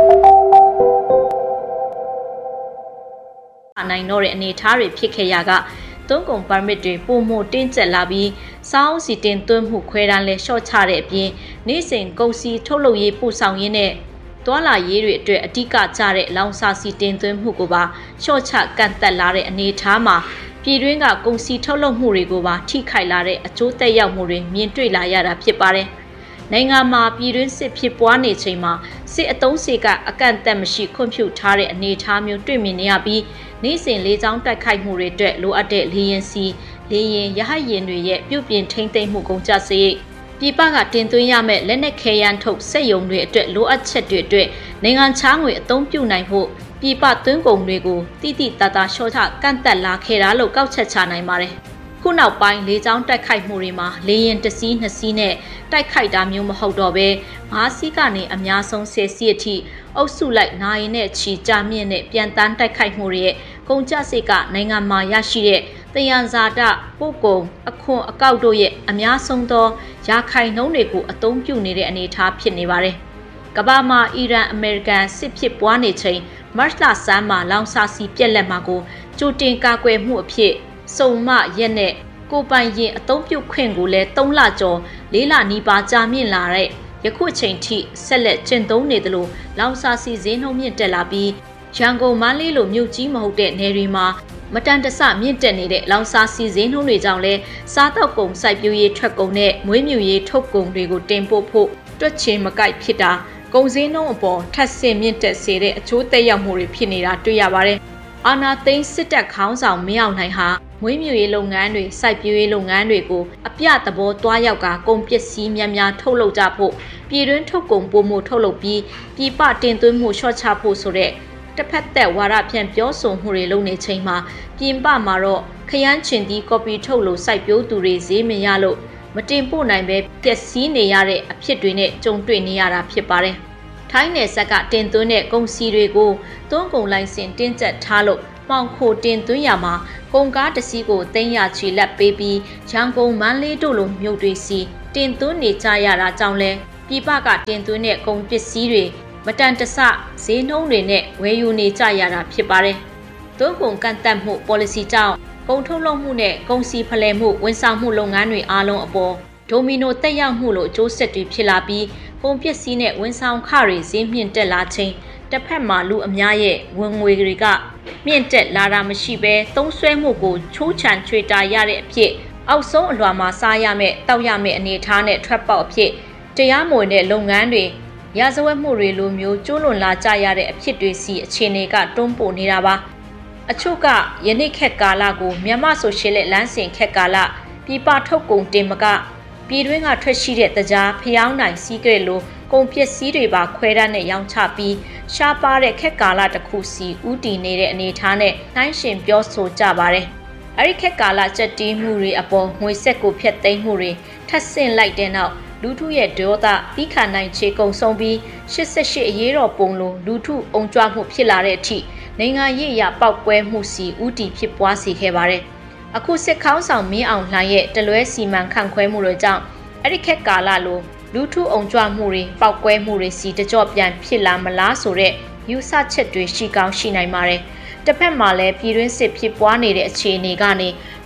နိုင်တော့တဲ့အနေအထားတွေဖြစ်ခဲ့ရကသွင်းကုန်ပါမစ်တွေပုံမှုတင်းကျပ်လာပြီးစောင်းစီတင်သွင်းမှုခွဲတန်းလဲရှော့ချတဲ့အပြင်နေ့စဉ်ကုန်စည်ထုတ်လုပ်ရေးပို့ဆောင်ရင်းနဲ့တွာလာရေးတွေအတွက်အဓိကကျတဲ့လောင်စာစီတင်သွင်းမှုကိုပါရှော့ချကန့်သက်လာတဲ့အနေအထားမှာပြည်တွင်းကကုန်စည်ထုတ်လုပ်မှုတွေကိုပါထိခိုက်လာတဲ့အကျိုးသက်ရောက်မှုတွေမြင်တွေ့လာရတာဖြစ်ပါတယ်။နိုင်ငံမှာပြည်တွင်းစစ်ဖြစ်ပွားနေချိန်မှာစစ်အုံစေကအကန့်အသတ်မရှိခွင့်ပြုထားတဲ့အနေအထားမျိုးတွေ့မြင်နေရပြီးနေ့စဉ်လေးချောင်းတိုက်ခိုက်မှုတွေအတွက်လိုအပ်တဲ့လေရင်စီလေရင်ရဟတ်ယာဉ်တွေရဲ့ပြုပြင်ထိန်းသိမ်းမှုကုန်ကျစရိတ်ပြည်ပကတင်သွင်းရမယ့်လက်နက်ခဲယမ်းထုတ်စက်ရုံတွေအတွက်လိုအပ်ချက်တွေအတွက်နိုင်ငံခြားငွေအသုံးပြုနိုင်ဖို့ပြည်ပသွင်းကုန်တွေကိုတိတိတသားရှော့ချကန့်သက်လာခဲ့တာလို့ကောက်ချက်ချနိုင်ပါတယ်။ခုနောက်ပိုင်းလေကြောင်းတိုက်ခိုက်မှုတွေမှာလေရင်1စီး2စီးနဲ့တိုက်ခိုက်တာမျိုးမဟုတ်တော့ဘဲ5စီးကနေအများဆုံး10စီးအထိအုပ်စုလိုက်နိုင်နဲ့ချီကြမြင့်နဲ့ပြန်တန်းတိုက်ခိုက်မှုတွေရဲ့ကုန်ကျစရိတ်ကနိုင်ငံမှာရရှိတဲ့တယံဇာတပို့ကုန်အခွန်အကောက်တို့ရဲ့အများဆုံးသောရာခိုင်နှုန်းတွေကိုအသုံးပြုနေတဲ့အနေအထားဖြစ်နေပါတယ်။ကမ္ဘာမှာအီရန်အမေရိကန်စစ်ဖြစ်ပွားနေချိန်မတ်လဆန်းမှာလောင်စာဆီပြက်လက်မှာကိုကြိုတင်ကာကွယ်မှုအဖြစ်စုံမရက်နဲ့ကိုပိုင်ရင်အသုံးပြုခွင့်ကိုလည်း3လကျော်4လနီးပါးကြာမြင့်လာတဲ့ယခုအချိန်ထိဆက်လက်ကျင့်သုံးနေသလိုလောင်စာဆီဈေးနှုန်းမြင့်တက်လာပြီးရန်ကုန်မန္တလေးလိုမြို့ကြီးမဟုတ်တဲ့နယ်တွေမှာမတန်တဆမြင့်တက်နေတဲ့လောင်စာဆီဈေးနှုန်းတွေကြောင့်လဲစားတောက်ကုန်စိုက်ပျိုးရေးထွက်ကုန်နဲ့မွေးမြူရေးထုတ်ကုန်တွေကိုတင်ပို့ဖို့တွက်ချင်မကိုက်ဖြစ်တာကုန်စည်နှုန်းအပေါ်ထပ်ဆင့်မြင့်တက်စေတဲ့အကျိုးသက်ရောက်မှုတွေဖြစ်နေတာတွေ့ရပါတယ်။အာဏာသိမ်းစစ်တပ်ခေါင်းဆောင်မင်းအောင်လှိုင်ဟာမွေးမြူရေးလုပ်ငန်းတွေစိုက်ပျိုးရေးလုပ်ငန်းတွေကိုအပြသဘောတွားရောက်ကကုန်ပစ္စည်းများများထုတ်လုပ်ကြဖို့ပြည်တွင်းထုတ်ကုန်ပို့မှုထုတ်လုပ်ပြီးပြည်ပတင်သွင်းမှုလျှော့ချဖို့ဆိုတဲ့တစ်ဖက်သက်ဝါဒဖြန့်ပြောဆိုမှုတွေလုပ်နေချိန်မှာပြင်ပမှာတော့ခရမ်းချင်သီးကော်ပီထုတ်လို့စိုက်ပျိုးသူတွေဈေးမရလို့မတင်ပို့နိုင်ပဲပျက်စီးနေရတဲ့အဖြစ်တွေနဲ့ကြုံတွေ့နေရတာဖြစ်ပါတယ်။ထိုင်းနယ်စပ်ကတင်သွင်းတဲ့ကုန်စည်တွေကိုသွင်းကုန်လိုင်စင်တင်းကျပ်ထားလို့မှောင်ခိုတင်သွင်းရမှာကုန်ကားတစ်စီးကို300ချီလက်ပေးပြီးရန်ကုန်မန္တလေးတို့လိုမြို့တွေစီတင်သွင်းနေကြရတာကြောင့်လဲပြည်ပကတင်သွင်းတဲ့ကုန်ပစ္စည်းတွေမတန်တဆဈေးနှုန်းတွေနဲ့ဝယ်ယူနေကြရတာဖြစ်ပါတယ်။သွင်းကုန်ကန့်သတ်မှု policy ကြောင့်ကုန်ထုတ်လုပ်မှုနဲ့ကုန်စည်ဖလှယ်မှုဝန်ဆောင်မှုလုပ်ငန်းတွေအားလုံးအပေါ်ဒိုမီနိုတက်ရောက်မှုလို့အကျိုးဆက်တွေဖြစ်လာပြီးကုန်ပစ္စည်းနဲ့ဝန်ဆောင်ခတွေဈေးမြင့်တက်လာချိန်တစ်ဖက်မှာလူအများရဲ့ဝင်ငွေတွေကမြင့်တက်လာတာမရှိဘဲသုံးစွဲမှုကိုချိုးချံချွေတာရတဲ့အဖြစ်အောက်ဆုံးအလွှာမှာစားရမယ့်တောက်ရမယ့်အနေအထားနဲ့ထွက်ပေါက်အဖြစ်တရားမဝင်တဲ့လုပ်ငန်းတွေရာဇဝတ်မှုတွေလိုမျိုးကျိုးလွန်လာကြရတဲ့အဖြစ်တွေစီအခြေအနေကတွန်းပို့နေတာပါအချို့ကယနေ့ခက်ကာလကိုမြန်မာဆိုရှယ်လက်လမ်းစဉ်ခက်ကာလပြည်ပထုတ်ကုန်တင်မကပြည်တွင်းကထွက်ရှိတဲ့တကြားဖျောင်းနိုင်စီးကြဲလိုကုန်ပစ္စည်းတွေပါခွဲတမ်းနဲ့ရောင်းချပြီးရှားပါတဲ့ခက်ကာလတစ်ခုစီဥတီနေတဲ့အနေအထားနဲ့နှိုင်းရှင်ပြောဆိုကြပါတယ်။အဲဒီခက်ကာလစက်တီးမှုတွေအပေါ်ငွေဆက်ကိုဖျက်သိမ်းမှုတွေထပ်ဆင့်လိုက်တဲ့နောက်လူထုရဲ့ဒေါသတိခါနိုင်ခြေကုံဆုံးပြီး88အရေးတော်ပုံလိုလူထုအုံကြွမှုဖြစ်လာတဲ့အထိနိုင်ငံရေးအရပောက်ကွဲမှုစီဥတီဖြစ်ပွားစေခဲ့ပါတယ်။အခုစစ်ခေါင်းဆောင်မင်းအောင်လှိုင်ရဲ့တလွဲစီမံခန့်ခွဲမှုတွေကြောင့်အဲ့ဒီခက်ကာလလိုလူထုအုံကြွမှုတွေပောက်ကွဲမှုတွေစီတကြော့ပြန်ဖြစ်လာမလားဆိုတဲ့ယူဆချက်တွေရှိကောင်းရှိနိုင်ပါတယ်။တစ်ဖက်မှာလည်းပြည်တွင်းစစ်ဖြစ်ပွားနေတဲ့အခြေအနေကနေ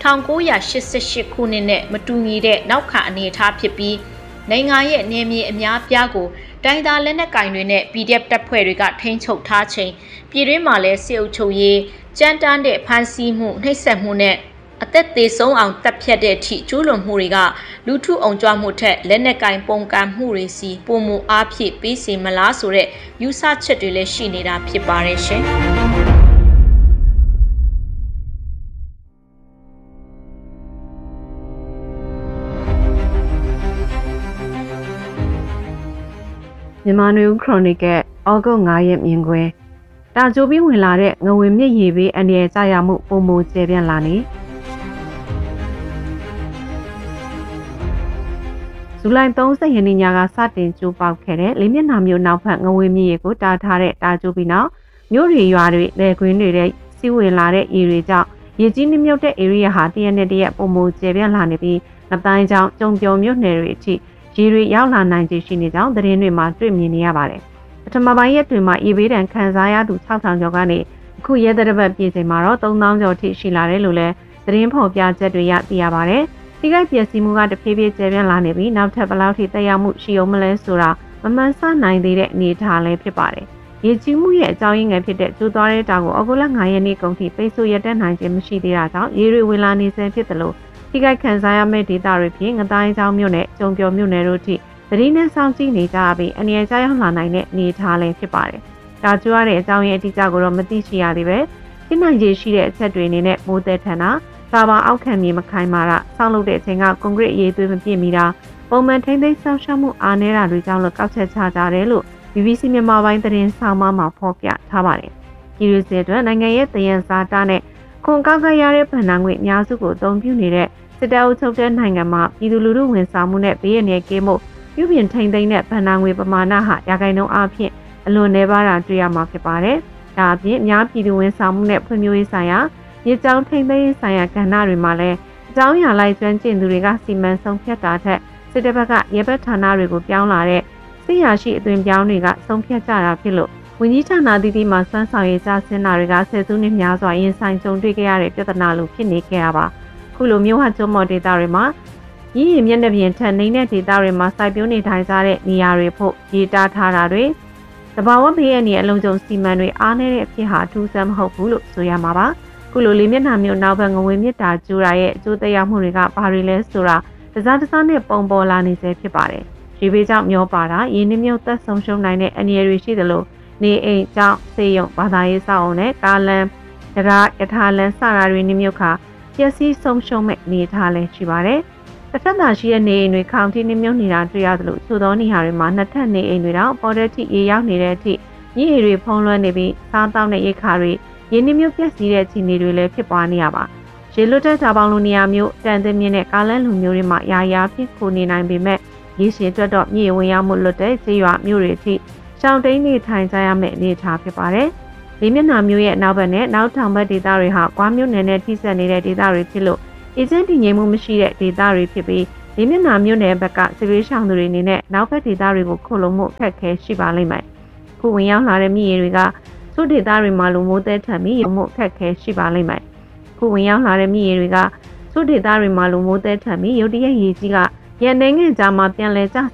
1988ခုနှစ်နဲ့မတူညီတဲ့နောက်ခံအနေအထားဖြစ်ပြီးနိုင်ငံရဲ့နေမြေအများပြားကိုတိုင်းသားလက်နက်ကင်တွေနဲ့ PDF တပ်ဖွဲ့တွေကထိန်းချုပ်ထားချိန်ပြည်တွင်းမှာလည်းစစ်အုပ်ချုပ်ရေးကြမ်းတမ်းတဲ့ဖမ်းဆီးမှုနှိပ်စက်မှုနဲ့အသက်သေးဆုံးအောင်တပ်ဖြတ်တဲ့အထိကျူးလွန်မှုတွေကလူထုအုံကြွမှုထက်လက်နက်ကင်ပုံကံမှုတွေစီပုံမူအားဖြင့်ပေးစီမလားဆိုတဲ့ယူဆချက်တွေလည်းရှိနေတာဖြစ်ပါတယ်ရှင်။မြန်မာနွေဦးခရိုနီကယ်ဩဂုတ်9ရက်မြင်ကွယ်တာကြိုပြီးဝင်လာတဲ့ငဝင်မြစ်ရေဘေးအန္တရာယ်ကြရမှုပုံမိုကျပြန့်လာနေဇူလိုင်30ရက်နေ့ညကစတင်ကျိုးပေါက်ခဲ့တဲ့လေးမျက်နှာမြို့နောက်ဖက်ငဝင်မြစ်ရေကိုတားထားတဲ့တာကြိုပြီးနောက်မြို့တွေရွာတွေလယ်ကွင်းတွေတဲ့စီးဝင်လာတဲ့ရေတွေကြောင့်ရေကြီးနှမြုပ်တဲ့ area ဟာတရက်နဲ့တရက်ပုံမိုကျပြန့်လာနေပြီးငတိုင်းကြောင့်ကြုံပြော်မြို့နယ်တွေအထိရေတွေရောက်လာနိုင်ခြေရှိနေကြောင်းသတင်းတွေမှာတွေ့မြင်နေရပါတယ်ပထမပိုင်းရက်တွေမှာရေဘေးဒဏ်ခံစားရသူ6000ကျော်ကနေအခုရက်သက်တစ်ပတ်ပြည့်ချိန်မှာတော့3000ကျော်ထိရှိလာတယ်လို့လည်းသတင်းဖော်ပြချက်တွေရသိရပါတယ်။ဒီကိစ္စပျက်စီးမှုကတဖြည်းဖြည်းကျယ်ပြန့်လာနေပြီးနောက်ထပ်ဘယ်လောက်ထိသက်ရောက်မှုရှိအောင်မလဲဆိုတာမမှန်ဆနိုင်သေးတဲ့အနေအထားလည်းဖြစ်ပါတယ်။ရေကြီးမှုရဲ့အကြောင်းရင်းငယ်ဖြစ်တဲ့ကျိုးသွားတဲ့တောင်ကိုအောက်တိုဘာ9ရက်နေ့ကုန်ထိပိတ်ဆို့ရတဲ့နိုင်ခြင်းမရှိသေးတာကြောင့်ရေတွေဝင်လာနေဆဲဖြစ်တယ်လို့ဒီကိစ္စခံစားရမယ့်ဒေသတွေဖြင့်ငတိုင်းချောင်းမြို့နယ်ကျုံပြော်မြို့နယ်တို့ထိသတိနဲ့စောင့်ကြည့်နေကြပြီးအနေအကျရောက်လာနိုင်တဲ့အနေအထားလည်းဖြစ်ပါတယ်။ဒါကြွားတဲ့အကြောင်းရင်းအတိအကျကိုတော့မသိရှိရသေးပဲ။ဒီနိုင်ခြေရှိတဲ့အချက်တွေအနေနဲ့မိုးသက်ထန်တာကာဘာအောက်ခံမြေမခိုင်မာတာဆောက်လုပ်တဲ့အချိန်ကကွန်ကရစ်အရေးသွေးမပြည့်မီတာပုံမှန်ထိန်းသိမ်းဆောင်ရှောက်မှုအားနည်းတာတွေကြောင့်လို့ကောက်ချက်ချကြတယ်လို့ BBC မြန်မာပိုင်းသတင်းဆောင်မှာဖော်ပြထားပါတယ်။ဒီလိုစေအတွက်နိုင်ငံရဲ့တယံဇာတာနဲ့ခွန်ကောက်ကရတဲ့ဗဏ္ဍာငွေအများစုကိုအသုံးပြုနေတဲ့စစ်တပ်အုပ်ချုပ်တဲ့နိုင်ငံမှာပြည်သူလူထုဝန်ဆောင်မှုနဲ့ဘေးရန်ရဲ့ကင်းမှုပြုပြင်ထိန်းသိမ်းတဲ့ဗဏ္ဍာငွေပမာဏဟာရာခိုင်နှုန်းအဖြစ်အလွန်နည်းပါးတာတွေ့ရမှာဖြစ်ပါတယ်။ဒါအပြင်အများပြည်သူဝန်ဆောင်မှုနဲ့ဖွံ့ဖြိုးရေးဆိုင်ရာရေကြောင်းထိန်းသိမ်းရေးဆိုင်ရာကဏ္ဍတွေမှာလည်းအကြောင်းအရာလိုက်ကျွမ်းကျင်သူတွေကစီမံဆုံးဖြတ်တာထက်စစ်တပ်ဘက်ကရဲဘက်ဌာနတွေကိုပြောင်းလာတဲ့စစ်ရာရှိအသွင်ပြောင်းတွေကဆုံးဖြတ်ကြတာဖြစ်လို့ဝန်ကြီးဌာနတည်တည်မှာစွမ်းဆောင်ရည်ကြဆင်းတာတွေကဆယ်စုနှစ်များစွာရင်ဆိုင်ကြုံတွေ့ခဲ့ရတဲ့ပြဿနာလိုဖြစ်နေခဲ့တာပါ။ခုလိုမျိုးဟာကျွန်းမော်ဒေတာတွေမှာရည်ရည်မျက်နှာပြင်ထက်နေတဲ့ဒေတာတွေမှာစိုက်ပျိုးနေထိုင်ကြတဲ့နေရာတွေဖို့ရေတားထားတာတွေတဘာဝဘေးအန္တရာယ်အလုံးစုံစီမံတွေအားနည်းတဲ့အဖြစ်ဟာအထူးဆန်းမဟုတ်ဘူးလို့ဆိုရမှာပါခုလိုလေးမျက်နှာမျိုးနောက်ဘက်ငွေမြစ်တာကျူရာရဲ့အကျိုးသက်ရောက်မှုတွေကဘာတွေလဲဆိုတာတစားတစားနဲ့ပုံပေါ်လာနေစေဖြစ်ပါတယ်ရေဘေးကြောင့်မျောပါတာရင်းနှမြုပ်သက်ဆုံးရှုံးနိုင်တဲ့အန္တရာယ်တွေရှိသလိုနေအိမ်ကြောင့်ဆေးရုံဘာသာရေးစောက်အောင်နဲ့ကားလမ်းတရားယထာလမ်းစတာတွေနှမြုပ်ခါပျက်စီးဆုံးရှုံးမဲ့အနေအထားလည်းရှိပါတယ်တစ်ဖက်သာရှိတဲ့နေအိမ်တွေခေါင်ထိနှမြုပ်နေတာတွေ့ရသလိုချို့သောနေရာတွေမှာနှစ်ထပ်နေအိမ်တွေတော့ပေါ်တဲ့အထိရေရောက်နေတဲ့အထိမြစ်ရေတွေဖုံးလွှမ်းနေပြီးစားတောက်တဲ့ရိတ်ခါတွေရင်းနှမြုပ်ပျက်စီးတဲ့ခြေနေတွေလည်းဖြစ်ပွားနေရပါရေလွတ်တဲ့ဂျာပေါင်လိုနေရာမျိုးတန်တဲ့မြင့်တဲ့ကားလမ်းလူမျိုးတွေမှာယာယာဖြစ်ခိုနေနိုင်ပေမဲ့ရေရှည်အတွက်တော့မြေဝင်ရောက်မှုလွတ်တဲ့ခြေရွာမျိုးတွေအထိရှောင်းတိန်နေထိုင်ကြရမယ့်အနေအထားဖြစ်ပါတယ်လေးမျက်နှာမျိုးရဲ့နောက်ဘက်နဲ့နောက်ထောင်ဘက်ဒေသတွေဟာကွာမျိုးနယ်နဲ့ထိစပ်နေတဲ့ဒေသတွေဖြစ်လို့အေဂျင့်တည်ငြိမ်မှုမရှိတဲ့ဒေသတွေဖြစ်ပြီးလေးမျက်နှာမျိုးနယ်ဘက်ကစစ်ရေးရှောင်သူတွေအနေနဲ့နောက်ဘက်ဒေသတွေကိုခိုလုံမှုအခက်အခဲရှိပါလိမ့်မယ်ခုဝင်ရောက်လာတဲ့မြစ်ရေတွေကသူ့ဒေသတွေမှာလိုမိုးသက်ထန်ပြီးရုံမှုအခက်အခဲရှိပါလိမ့်မယ်ခုဝင်ရောက်လာတဲ့မြစ်ရေတွေကသူ့ဒေသတွေမှာလိုမိုးသက်ထန်ပြီးရုတ်တရက်ရေကြီးကရန်နေငယ်ကြားမှာပြန်လဲကျ